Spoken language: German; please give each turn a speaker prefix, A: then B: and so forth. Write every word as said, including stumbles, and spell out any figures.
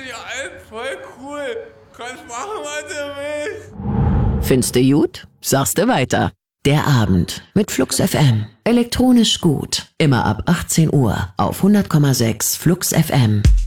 A: ja, voll cool. Kannst machen, was du willst.
B: Findest du gut? Sagst du weiter. Der Abend mit Flux F M. Elektronisch gut. Immer ab achtzehn Uhr auf hundert Komma sechs Flux F M.